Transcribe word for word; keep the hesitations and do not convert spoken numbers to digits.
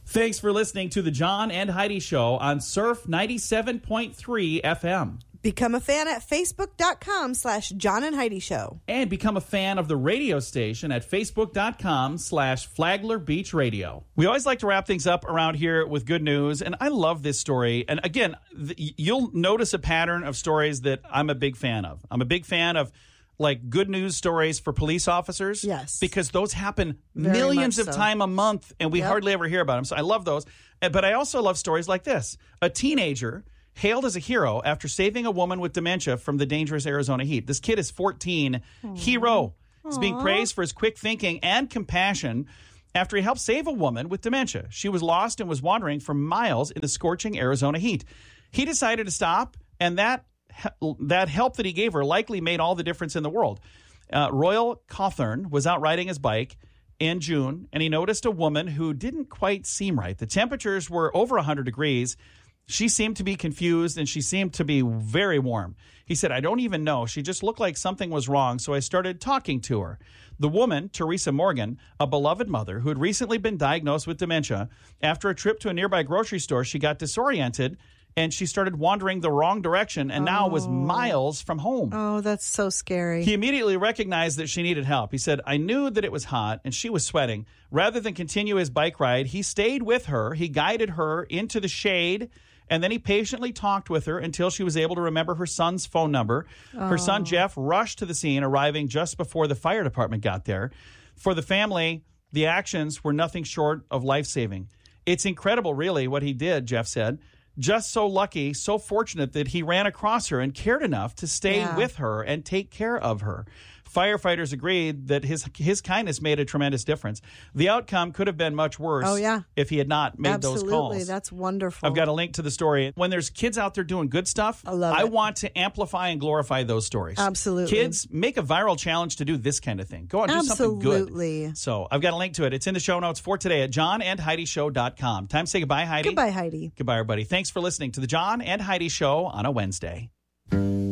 Thanks for listening to the John and Heidi Show on Surf ninety-seven point three F M. Become a fan at facebook.com slash John and Heidi Show. And become a fan of the radio station at facebook.com slash Flagler Beach Radio. We always like to wrap things up around here with good news, and I love this story. And again, th- you'll notice a pattern of stories that I'm a big fan of. I'm a big fan of like good news stories for police officers. Yes. Because those happen Very millions much of so. time a month, and we Yep. hardly ever hear about them. So I love those. Uh, But I also love stories like this. A teenager hailed as a hero after saving a woman with dementia from the dangerous Arizona heat. This kid is fourteen. Aww. Hero. He's being praised for his quick thinking and compassion after he helped save a woman with dementia. She was lost and was wandering for miles in the scorching Arizona heat. He decided to stop, and that that help that he gave her likely made all the difference in the world. Uh, Royal Cawthorn was out riding his bike in June, and he noticed a woman who didn't quite seem right. The temperatures were over one hundred degrees. She seemed to be confused, and she seemed to be very warm. He said, I don't even know. She just looked like something was wrong, so I started talking to her. The woman, Teresa Morgan, a beloved mother who had recently been diagnosed with dementia, after a trip to a nearby grocery store, she got disoriented, and she started wandering the wrong direction and now was miles from home. Oh, that's so scary. He immediately recognized that she needed help. He said, I knew that it was hot and she was sweating. Rather than continue his bike ride, he stayed with her. He guided her into the shade, and then he patiently talked with her until she was able to remember her son's phone number. Oh. Her son, Jeff, rushed to the scene, arriving just before the fire department got there. For the family, the actions were nothing short of life-saving. It's incredible, really, what he did, Jeff said. Just so lucky, so fortunate that he ran across her and cared enough to stay Yeah. with her and take care of her. Firefighters agreed that his his kindness made a tremendous difference. The outcome could have been much worse Oh, yeah. if he had not made Absolutely. those calls. That's wonderful. I've got a link to the story. When there's kids out there doing good stuff, I love I it. want to amplify and glorify those stories. Absolutely. Kids, make a viral challenge to do this kind of thing. Go out and do something Absolutely. good. So I've got a link to it. It's in the show notes for today at john and heidi show dot com. Time to say goodbye, Heidi. Goodbye, Heidi. Goodbye, everybody. Thanks for listening to the John and Heidi Show on a Wednesday.